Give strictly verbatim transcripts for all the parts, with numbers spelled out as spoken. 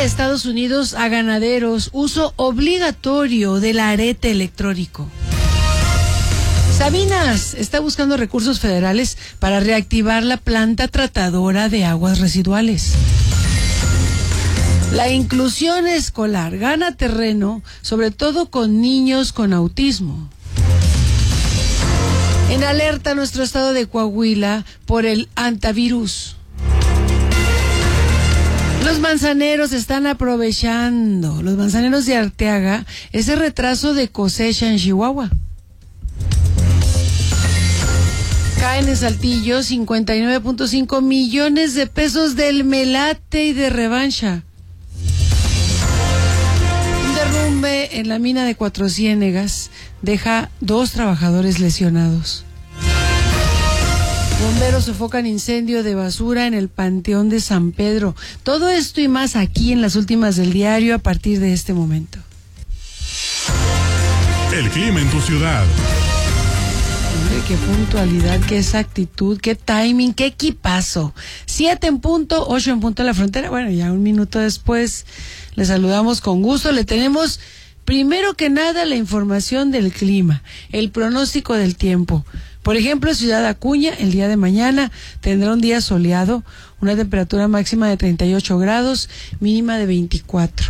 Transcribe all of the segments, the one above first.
Estados Unidos a ganaderos, uso obligatorio del arete electrónico. Sabinas está buscando recursos federales para reactivar la planta tratadora de aguas residuales. La inclusión escolar gana terreno, sobre todo con niños con autismo. En alerta nuestro estado de Coahuila por el antivirus. Los manzaneros están aprovechando, los manzaneros de Arteaga, ese retraso de cosecha en Chihuahua. Caen en Saltillo cincuenta y nueve punto cinco millones de pesos del melate y de revancha. Un derrumbe en la mina de Cuatro Ciénegas deja dos trabajadores lesionados. Bomberos sofocan incendio de basura en el Panteón de San Pedro. Todo esto y más aquí en las últimas del diario a partir de este momento. El clima en tu ciudad. Hombre, qué puntualidad, qué exactitud, qué timing, qué equipazo. Siete en punto, ocho en punto en la frontera. Bueno, ya un minuto después le saludamos con gusto. Le tenemos primero que nada la información del clima, el pronóstico del tiempo. Por ejemplo, Ciudad Acuña, el día de mañana tendrá un día soleado, una temperatura máxima de treinta y ocho grados, mínima de veinticuatro.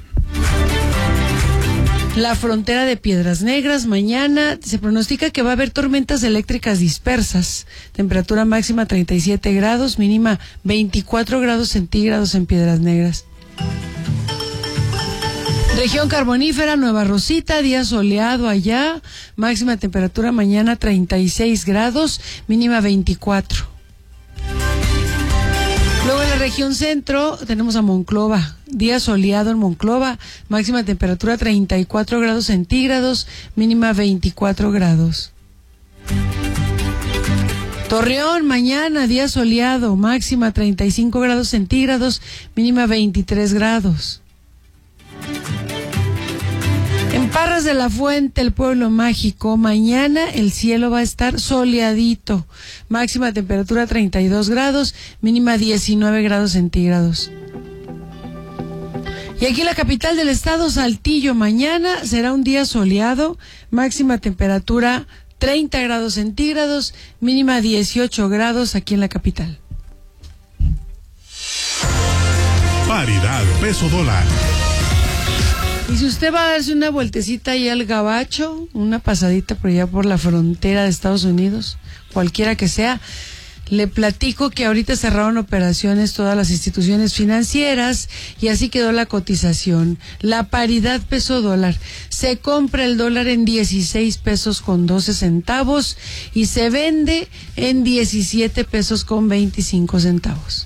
La frontera de Piedras Negras, mañana se pronostica que va a haber tormentas eléctricas dispersas, temperatura máxima treinta y siete grados, mínima veinticuatro grados centígrados en Piedras Negras. Región carbonífera, Nueva Rosita, día soleado allá, máxima temperatura mañana treinta y seis grados, mínima veinticuatro. Luego en la región centro tenemos a Monclova, día soleado en Monclova, máxima temperatura treinta y cuatro grados centígrados, mínima veinticuatro grados. Torreón, mañana, día soleado, máxima treinta y cinco grados centígrados, mínima veintitrés grados. En Parras de la Fuente, el pueblo mágico, mañana el cielo va a estar soleadito, máxima temperatura treinta y dos grados, mínima diecinueve grados centígrados. Y aquí en la capital del estado, Saltillo, mañana será un día soleado, máxima temperatura treinta grados centígrados, mínima dieciocho grados aquí en la capital. Paridad peso dólar. Y si usted va a darse una vueltecita ahí al Gabacho, una pasadita por allá por la frontera de Estados Unidos, cualquiera que sea, le platico que ahorita cerraron operaciones todas las instituciones financieras y así quedó la cotización. La paridad peso dólar. Se compra el dólar en dieciséis pesos con doce centavos y se vende en diecisiete pesos con veinticinco centavos.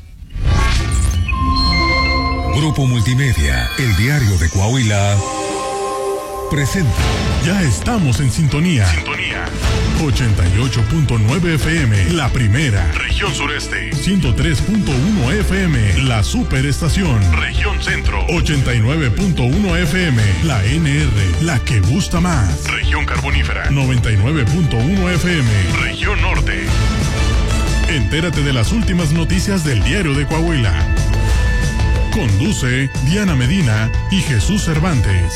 Grupo Multimedia, el diario de Coahuila, presenta. Ya estamos en sintonía. Sintonía. ochenta y ocho punto nueve F M, la primera. Región Sureste. ciento tres punto uno F M, la superestación. Región Centro. ochenta y nueve punto uno F M, la N R, la que gusta más. Región Carbonífera. noventa y nueve punto uno F M, Región Norte. Entérate de las últimas noticias del diario de Coahuila. Conduce Diana Medina y Jesús Cervantes.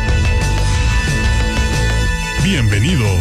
Bienvenidos.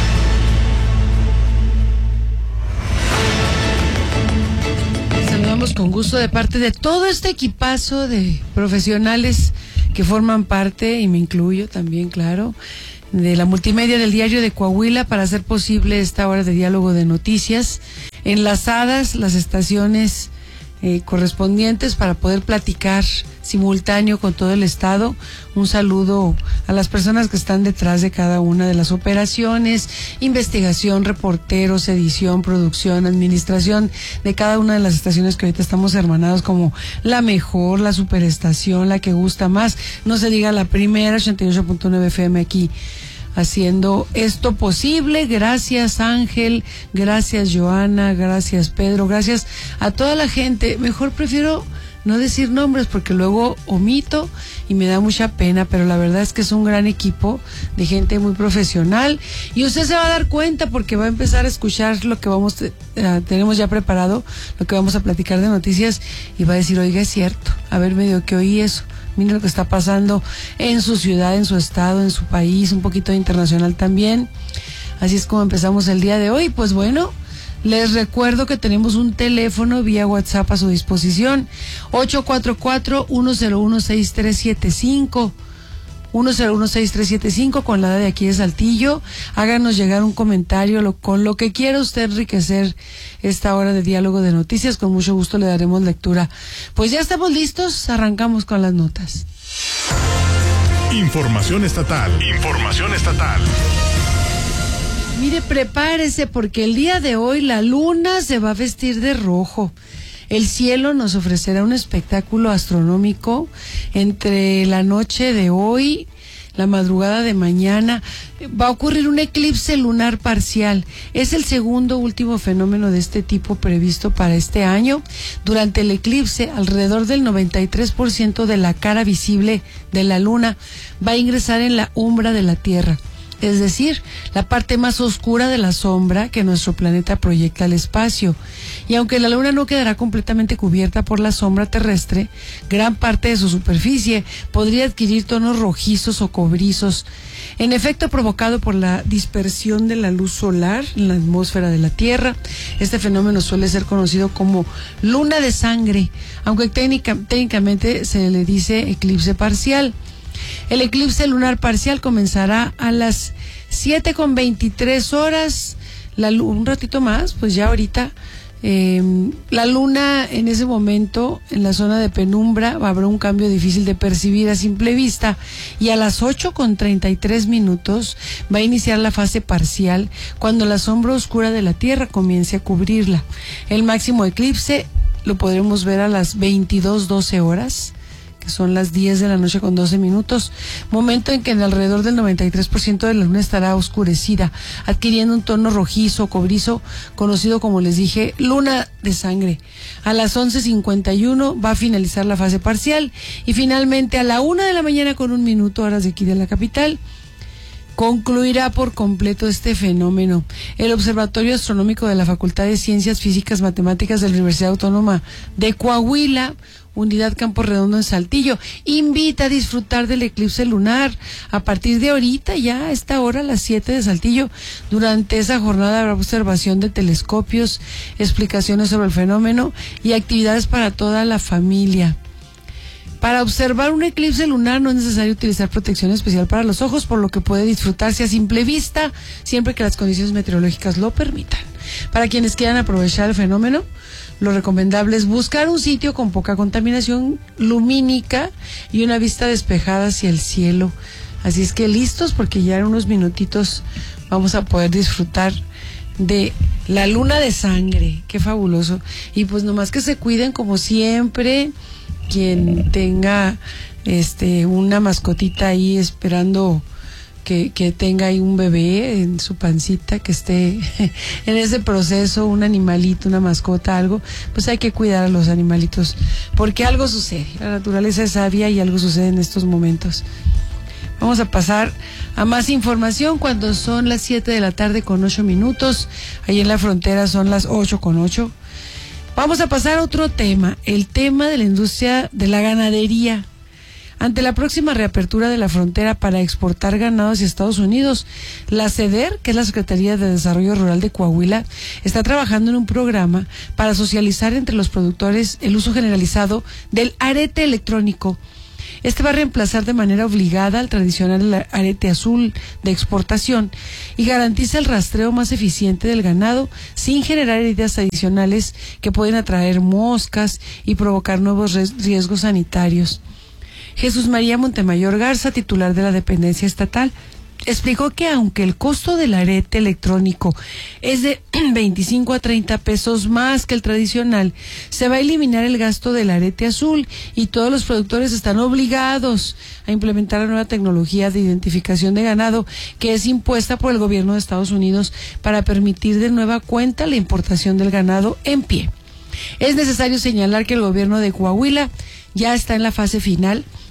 Les saludamos con gusto de parte de todo este equipazo de profesionales que forman parte, y me incluyo también, claro, de la multimedia del diario de Coahuila para hacer posible esta hora de diálogo de noticias, enlazadas las estaciones Eh, correspondientes para poder platicar simultáneo con todo el estado. Un saludo a las personas que están detrás de cada una de las operaciones, investigación, reporteros, edición, producción, administración de cada una de las estaciones que ahorita estamos hermanados como la mejor, la superestación, la que gusta más, no se diga la primera, ochenta y ocho punto nueve F M aquí, haciendo esto posible. Gracias Ángel, gracias Joana, gracias Pedro, gracias a toda la gente. Mejor prefiero no decir nombres porque luego omito y me da mucha pena, pero la verdad es que es un gran equipo de gente muy profesional y usted se va a dar cuenta porque va a empezar a escuchar lo que vamos, eh, tenemos ya preparado, lo que vamos a platicar de noticias y va a decir, oiga, es cierto, A ver, medio que oí eso. Mire lo que está pasando en su ciudad, en su estado, en su país, un poquito internacional también. Así es como empezamos el día de hoy. Pues bueno, les recuerdo que tenemos un teléfono vía WhatsApp a su disposición. ocho cuatro cuatro, uno cero uno, seis tres siete cinco. uno cero uno, seis tres siete cinco con la de aquí de Saltillo. Háganos llegar un comentario lo, con lo que quiera usted enriquecer esta hora de diálogo de noticias. Con mucho gusto le daremos lectura. Pues ya estamos listos, arrancamos con las notas. Información estatal. Información estatal. Mire, prepárese porque el día de hoy la luna se va a vestir de rojo. El cielo nos ofrecerá un espectáculo astronómico entre la noche de hoy, la madrugada de mañana. Va a ocurrir un eclipse lunar parcial. Es el segundo último fenómeno de este tipo previsto para este año. Durante el eclipse, alrededor del noventa y tres por ciento de la cara visible de la luna va a ingresar en la umbra de la Tierra. Es decir, la parte más oscura de la sombra que nuestro planeta proyecta al espacio. Y aunque la luna no quedará completamente cubierta por la sombra terrestre, gran parte de su superficie podría adquirir tonos rojizos o cobrizos, en efecto provocado por la dispersión de la luz solar en la atmósfera de la Tierra. Este fenómeno suele ser conocido como luna de sangre, aunque técnica, técnicamente se le dice eclipse parcial. El eclipse lunar parcial comenzará a las siete con veintitrés horas, la, un ratito más, pues ya ahorita. Eh, la luna en ese momento, en la zona de penumbra, va a haber un cambio difícil de percibir a simple vista, y a las ocho con treinta y tres minutos va a iniciar la fase parcial, cuando la sombra oscura de la Tierra comience a cubrirla. El máximo eclipse lo podremos ver a las veintidós doce horas, que son las diez de la noche con doce minutos, momento en que en alrededor del noventa y tres por ciento de la luna estará oscurecida, adquiriendo un tono rojizo o cobrizo, conocido, como les dije, luna de sangre. A las once cincuenta y uno va a finalizar la fase parcial, y finalmente a la una de la mañana con un minuto, horas de aquí de la capital, concluirá por completo este fenómeno. El Observatorio Astronómico de la Facultad de Ciencias Físicas Matemáticas de la Universidad Autónoma de Coahuila, Unidad Campo Redondo en Saltillo, invita a disfrutar del eclipse lunar a partir de ahorita, ya a esta hora, a las siete de Saltillo. Durante esa jornada habrá observación de telescopios, explicaciones sobre el fenómeno y actividades para toda la familia. Para observar un eclipse lunar no es necesario utilizar protección especial para los ojos, por lo que puede disfrutarse a simple vista, siempre que las condiciones meteorológicas lo permitan. Para quienes quieran aprovechar el fenómeno, lo recomendable es buscar un sitio con poca contaminación lumínica y una vista despejada hacia el cielo. Así es que listos, porque ya en unos minutitos vamos a poder disfrutar de la luna de sangre. Qué fabuloso. Y pues nomás que se cuiden, como siempre, quien tenga este una mascotita ahí esperando que, que tenga ahí un bebé en su pancita, que esté en ese proceso, un animalito, una mascota, algo, pues hay que cuidar a los animalitos, porque algo sucede, la naturaleza es sabia y algo sucede en estos momentos. Vamos a pasar a más información cuando son las siete de la tarde con ocho minutos, ahí en la frontera son las ocho con ocho. Vamos a pasar a otro tema, el tema de la industria de la ganadería. Ante la próxima reapertura de la frontera para exportar ganado hacia Estados Unidos, la SEDER, que es la Secretaría de Desarrollo Rural de Coahuila, está trabajando en un programa para socializar entre los productores el uso generalizado del arete electrónico. Este va a reemplazar de manera obligada al tradicional arete azul de exportación y garantiza el rastreo más eficiente del ganado sin generar heridas adicionales que pueden atraer moscas y provocar nuevos riesgos sanitarios. Jesús María Montemayor Garza, titular de la dependencia estatal, explicó que aunque el costo del arete electrónico es de veinticinco a treinta pesos más que el tradicional, se va a eliminar el gasto del arete azul y todos los productores están obligados a implementar la nueva tecnología de identificación de ganado que es impuesta por el gobierno de Estados Unidos para permitir de nueva cuenta la importación del ganado en pie. Es necesario señalar que el gobierno de Coahuila ya está en la fase final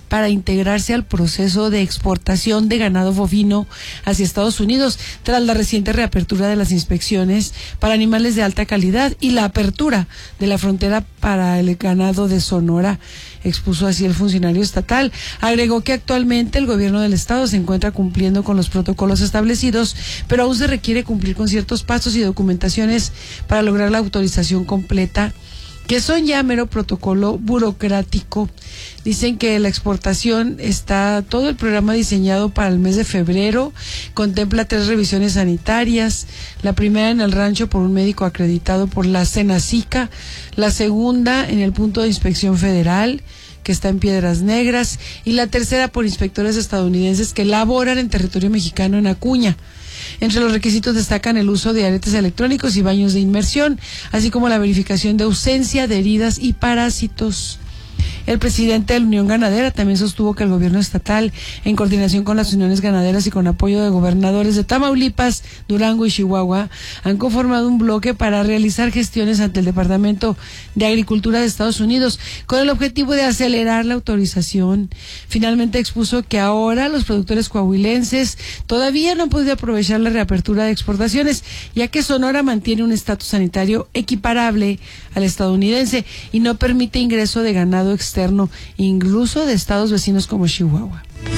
para integrarse al proceso de exportación de ganado bovino hacia Estados Unidos, tras la reciente reapertura de las inspecciones para animales de alta calidad y la apertura de la frontera para el ganado de Sonora, expuso así el funcionario estatal. Agregó que actualmente el gobierno del estado se encuentra cumpliendo con los protocolos establecidos, pero aún se requiere cumplir con ciertos pasos y documentaciones para lograr la autorización completa, que son ya mero protocolo burocrático. Dicen que la exportación está, todo el programa diseñado para el mes de febrero, contempla tres revisiones sanitarias, la primera en el rancho por un médico acreditado por la Senacica, la segunda en el punto de inspección federal, que está en Piedras Negras, y la tercera por inspectores estadounidenses que laboran en territorio mexicano en Acuña. Entre los requisitos destacan el uso de aretes electrónicos y baños de inmersión, así como la verificación de ausencia de heridas y parásitos. El presidente de la Unión Ganadera también sostuvo que el gobierno estatal, en coordinación con las uniones ganaderas y con apoyo de gobernadores de Tamaulipas, Durango y Chihuahua, han conformado un bloque para realizar gestiones ante el Departamento de Agricultura de Estados Unidos con el objetivo de acelerar la autorización. Finalmente expuso que ahora los productores coahuilenses todavía no han podido aprovechar la reapertura de exportaciones, ya que Sonora mantiene un estatus sanitario equiparable al estadounidense y no permite ingreso de ganado externo, incluso de estados vecinos como Chihuahua.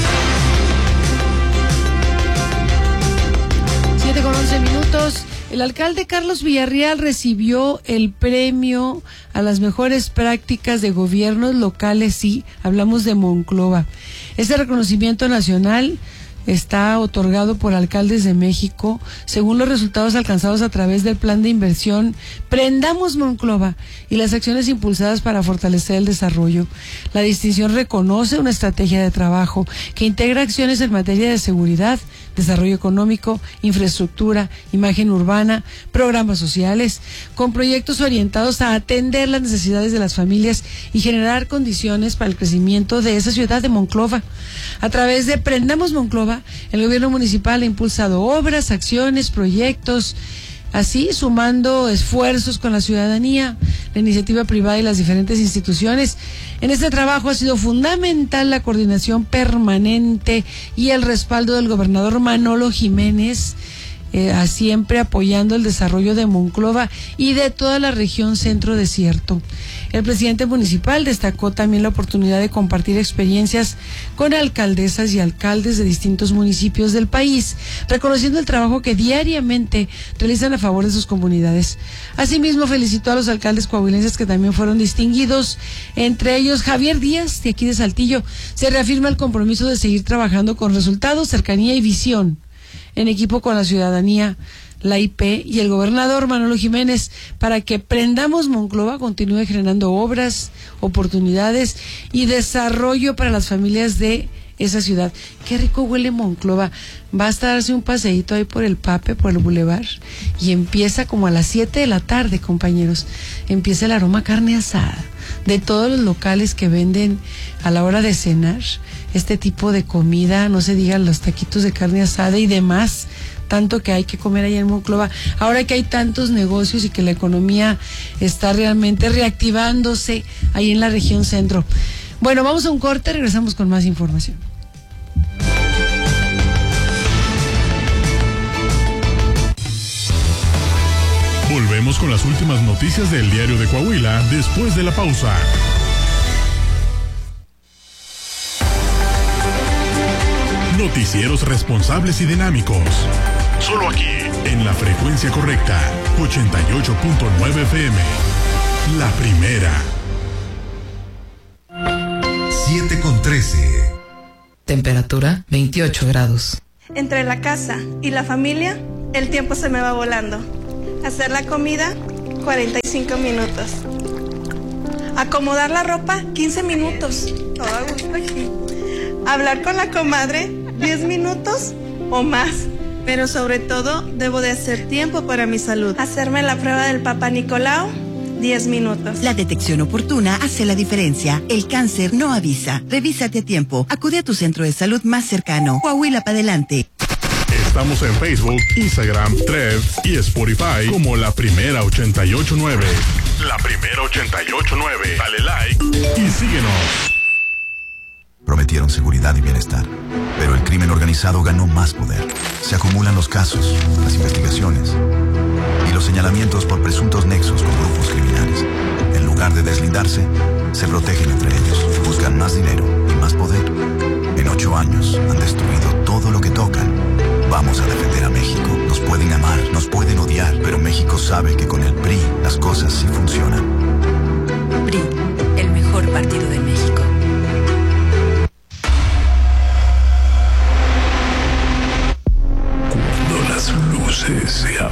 Siete con once minutos. El alcalde Carlos Villarreal recibió el premio a las mejores prácticas de gobiernos locales, sí, hablamos de Monclova. Este reconocimiento nacional está otorgado por alcaldes de México según los resultados alcanzados a través del plan de inversión Prendamos Monclova y las acciones impulsadas para fortalecer el desarrollo. La distinción reconoce una estrategia de trabajo que integra acciones en materia de seguridad, desarrollo económico, infraestructura, imagen urbana, programas sociales, con proyectos orientados a atender las necesidades de las familias y generar condiciones para el crecimiento de esa ciudad de Monclova. A través de Prendamos Monclova, el gobierno municipal ha impulsado obras, acciones, proyectos, así sumando esfuerzos con la ciudadanía, la iniciativa privada y las diferentes instituciones. En este trabajo ha sido fundamental la coordinación permanente y el respaldo del gobernador Manolo Jiménez, eh, a siempre apoyando el desarrollo de Monclova y de toda la región centro desierto. El presidente municipal destacó también la oportunidad de compartir experiencias con alcaldesas y alcaldes de distintos municipios del país, reconociendo el trabajo que diariamente realizan a favor de sus comunidades. Asimismo, felicitó a los alcaldes coahuilenses que también fueron distinguidos, entre ellos Javier Díaz, de aquí de Saltillo. Se reafirma el compromiso de seguir trabajando con resultados, cercanía y visión, en equipo con la ciudadanía, la I P y el gobernador Manolo Jiménez, para que Prendamos Monclova continúe generando obras, oportunidades y desarrollo para las familias de esa ciudad. Qué rico huele Monclova. Basta darse un paseíto ahí por el Pape, por el Boulevard, y empieza como a las siete de la tarde, compañeros. Empieza el aroma a carne asada de todos los locales que venden a la hora de cenar este tipo de comida, no se digan los taquitos de carne asada y demás, tanto que hay que comer allá en Monclova. Ahora que hay tantos negocios y que la economía está realmente reactivándose ahí en la región centro. Bueno, vamos a un corte, regresamos con más información. Volvemos con las últimas noticias del Diario de Coahuila después de la pausa. Noticieros responsables y dinámicos. Solo aquí, en la frecuencia correcta, ochenta y ocho punto nueve F M. La primera. siete con trece. Temperatura veintiocho grados. Entre la casa y la familia, el tiempo se me va volando. Hacer la comida, cuarenta y cinco minutos. Acomodar la ropa, quince minutos. Todo a gusto aquí. Hablar con la comadre, diez minutos o más. Pero sobre todo, debo de hacer tiempo para mi salud. Hacerme la prueba del Papa Nicolau, diez minutos. La detección oportuna hace la diferencia. El cáncer no avisa. Revísate a tiempo. Acude a tu centro de salud más cercano. Coahuila para adelante. Estamos en Facebook, Instagram, Threads y Spotify como La Primera ochenta y ocho nueve. La Primera ochenta y ocho nueve. Dale like y síguenos. Promedio prometieron seguridad y bienestar. Pero el crimen organizado ganó más poder. Se acumulan los casos, las investigaciones y los señalamientos por presuntos nexos con grupos criminales. En lugar de deslindarse, se protegen entre ellos, buscan más dinero y más poder. En ocho años han destruido todo lo que tocan. Vamos a defender a México. Nos pueden amar, nos pueden odiar, pero México sabe que con el P R I las cosas sí funcionan. P R I, el mejor partido de México. Cuando las luces se